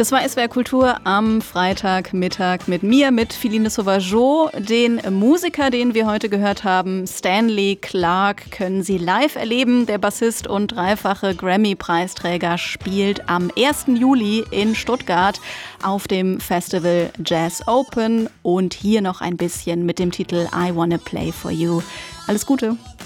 Das war SWR Kultur am Freitagmittag mit mir, mit Philine Sauvageau. Den Musiker, den wir heute gehört haben, Stanley Clarke, können Sie live erleben. Der Bassist und dreifache Grammy-Preisträger spielt am 1. Juli in Stuttgart auf dem Festival Jazz Open. Und hier noch ein bisschen mit dem Titel I Wanna Play For You. Alles Gute!